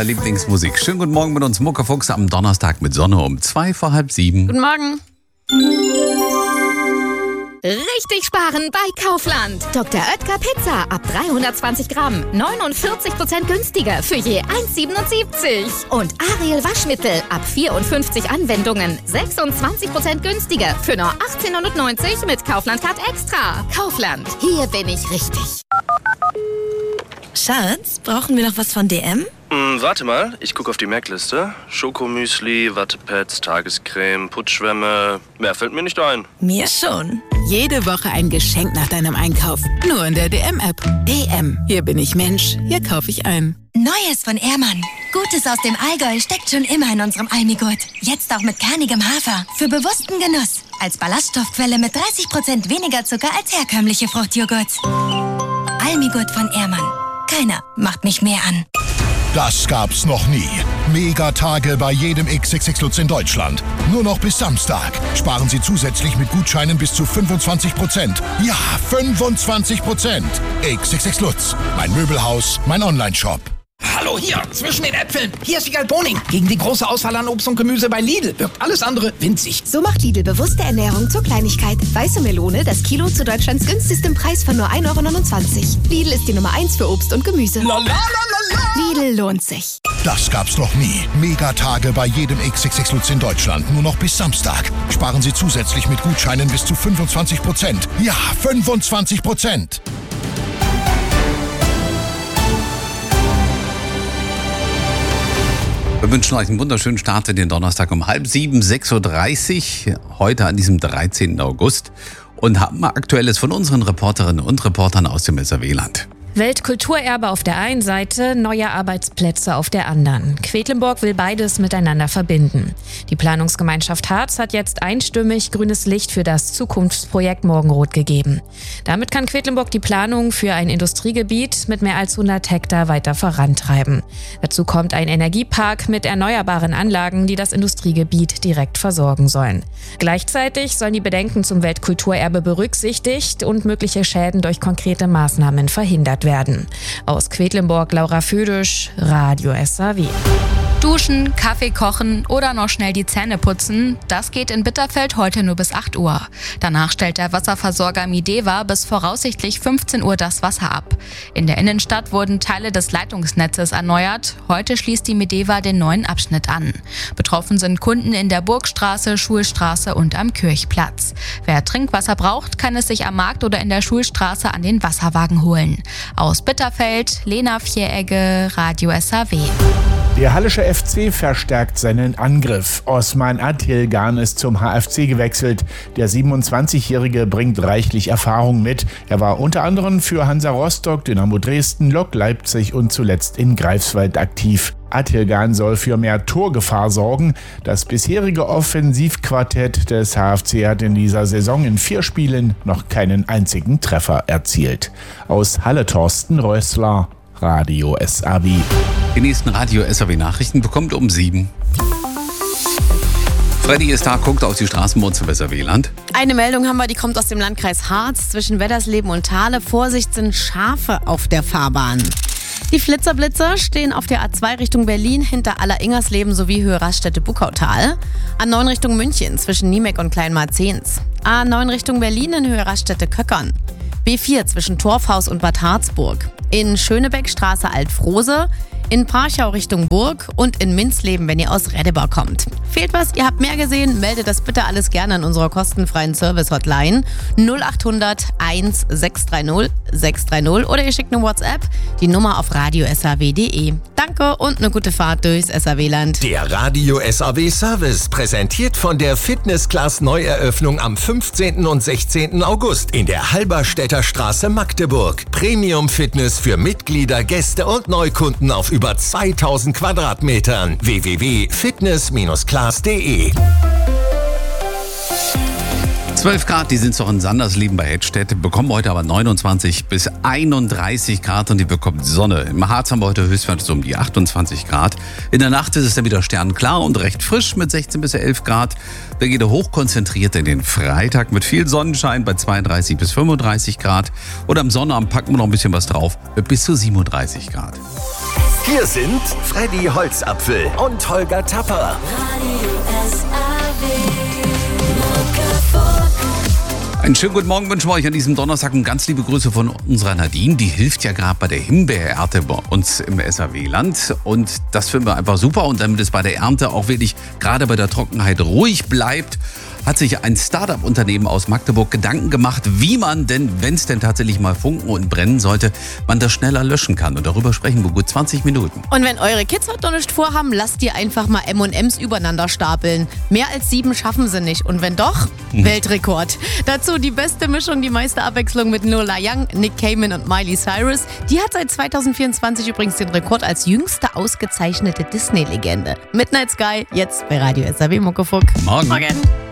Lieblingsmusik. Schönen guten Morgen mit uns, Muckefuchs, am Donnerstag mit Sonne um 6:45. Guten Morgen. Richtig sparen bei Kaufland. Dr. Oetker Pizza ab 320 Gramm. 49% günstiger für je 1,77. Und Ariel Waschmittel ab 54 Anwendungen. 26% günstiger für nur 18,90 mit Kaufland Card Extra. Kaufland, hier bin ich richtig. Schatz, brauchen wir noch was von DM? Warte mal, ich gucke auf die Merkliste. Schokomüsli, Wattepads, Tagescreme, Putzschwämme. Mehr fällt mir nicht ein. Mir schon. Jede Woche ein Geschenk nach deinem Einkauf. Nur in der DM-App. DM. Hier bin ich Mensch. Hier kaufe ich ein. Neues von Ehrmann. Gutes aus dem Allgäu steckt schon immer in unserem Almigurt. Jetzt auch mit kernigem Hafer. Für bewussten Genuss. Als Ballaststoffquelle mit 30% weniger Zucker als herkömmliche Fruchtjoghurts. Almigurt von Ehrmann. Keiner macht mich mehr an. Das gab's noch nie. Megatage bei jedem XXX Lutz in Deutschland. Nur noch bis Samstag. Sparen Sie zusätzlich mit Gutscheinen bis zu 25%. Ja, 25%. XXX Lutz. Mein Möbelhaus, mein Onlineshop. Hallo hier, zwischen den Äpfeln. Hier ist Wiegald Boning. Gegen die große Auswahl an Obst und Gemüse bei Lidl wirkt alles andere winzig. So macht Lidl bewusste Ernährung zur Kleinigkeit. Weiße Melone, das Kilo zu Deutschlands günstigstem Preis von nur 1,29 €. Lidl ist die Nummer 1 für Obst und Gemüse. Lidl lohnt sich. Das gab's noch nie. Megatage bei jedem XXX Lutz in Deutschland. Nur noch bis Samstag. Sparen Sie zusätzlich mit Gutscheinen bis zu 25%. Ja, 25%. Wir wünschen euch einen wunderschönen Start in den Donnerstag um 6:30, 6:30 Uhr, heute an diesem 13. August und haben Aktuelles von unseren Reporterinnen und Reportern aus dem SRW-Land. Weltkulturerbe auf der einen Seite, neue Arbeitsplätze auf der anderen. Quedlinburg will beides miteinander verbinden. Die Planungsgemeinschaft Harz hat jetzt einstimmig grünes Licht für das Zukunftsprojekt Morgenrot gegeben. Damit kann Quedlinburg die Planung für ein Industriegebiet mit mehr als 100 Hektar weiter vorantreiben. Dazu kommt ein Energiepark mit erneuerbaren Anlagen, die das Industriegebiet direkt versorgen sollen. Gleichzeitig sollen die Bedenken zum Weltkulturerbe berücksichtigt und mögliche Schäden durch konkrete Maßnahmen verhindert werden. Aus Quedlinburg, Laura Födisch, Radio SRW. Duschen, Kaffee kochen oder noch schnell die Zähne putzen, das geht in Bitterfeld heute nur bis 8 Uhr. Danach stellt der Wasserversorger Mideva bis voraussichtlich 15 Uhr das Wasser ab. In der Innenstadt wurden Teile des Leitungsnetzes erneuert. Heute schließt die Mideva den neuen Abschnitt an. Betroffen sind Kunden in der Burgstraße, Schulstraße und am Kirchplatz. Wer Trinkwasser braucht, kann es sich am Markt oder in der Schulstraße an den Wasserwagen holen. Aus Bitterfeld, Lena Vieregge, Radio SRW. Der Hallische FC verstärkt seinen Angriff. Osman Atilgan ist zum HFC gewechselt. Der 27-Jährige bringt reichlich Erfahrung mit. Er war unter anderem für Hansa Rostock, Dynamo Dresden, Lok Leipzig und zuletzt in Greifswald aktiv. Atilgan soll für mehr Torgefahr sorgen. Das bisherige Offensivquartett des HFC hat in dieser Saison in 4 Spielen noch keinen einzigen Treffer erzielt. Aus Halle Thorsten Rössler, Radio SRW. Die nächsten Radio SRW Nachrichten bekommt um 7. Freddy ist da, guckt auf die Straßen bei uns im SRW-Land. Eine Meldung haben wir, die kommt aus dem Landkreis Harz. Zwischen Weddersleben und Thale. Vorsicht, sind Schafe auf der Fahrbahn. Die Flitzerblitzer stehen auf der A2 Richtung Berlin hinter Aller-Ingersleben sowie Höhe Raststätte Buckautal. A9 Richtung München zwischen Niemek und Kleinmarzens. A9 Richtung Berlin in Höhe Raststätte Köckern. B4 zwischen Torfhaus und Bad Harzburg. In Schönebeckstraße Altfrose. In Parchau Richtung Burg und in Minzleben, wenn ihr aus Reddebar kommt. Fehlt was, ihr habt mehr gesehen, meldet das bitte alles gerne an unserer kostenfreien Service-Hotline 0800 1630 630 oder ihr schickt eine WhatsApp, die Nummer auf radiosrw.de. Danke und eine gute Fahrt durchs SRW-Land. Der Radio SRW Service, präsentiert von der Fitness Class Neueröffnung am 15. und 16. August in der Halberstädter Straße Magdeburg. Premium Fitness für Mitglieder, Gäste und Neukunden auf über 2000 Quadratmetern. www.fitness-class.de. 12 Grad, die sind noch in Sandersleben bei Hedstedt, bekommen heute aber 29 bis 31 Grad und die bekommen Sonne. Im Harz haben wir heute Höchstwerte so um die 28 Grad. In der Nacht ist es dann wieder sternklar und recht frisch mit 16 bis 11 Grad. Da geht er hochkonzentriert in den Freitag mit viel Sonnenschein bei 32 bis 35 Grad. Und am Sonnabend packen wir noch ein bisschen was drauf mit bis zu 37 Grad. Hier sind Freddy Holzapfel und Holger Tapper. Einen schönen guten Morgen wünschen wir euch an diesem Donnerstag und ganz liebe Grüße von unserer Nadine. Die hilft ja gerade bei der Himbeerernte bei uns im SAW-Land und das finden wir einfach super. Und damit es bei der Ernte auch wirklich gerade bei der Trockenheit ruhig bleibt, hat sich ein Start-up-Unternehmen aus Magdeburg Gedanken gemacht, wie man denn, wenn es denn tatsächlich mal funken und brennen sollte, man das schneller löschen kann. Und darüber sprechen wir gut 20 Minuten. Und wenn eure Kids heute noch nicht vorhaben, lasst ihr einfach mal M&M's übereinander stapeln. Mehr als 7 schaffen sie nicht. Und wenn doch, Weltrekord. Dazu die beste Mischung, die meiste Abwechslung mit Lola Young, Nick Cayman und Miley Cyrus. Die hat seit 2024 übrigens den Rekord als jüngste ausgezeichnete Disney-Legende. Midnight Sky, jetzt bei Radio SAW Muckefuck. Morgen.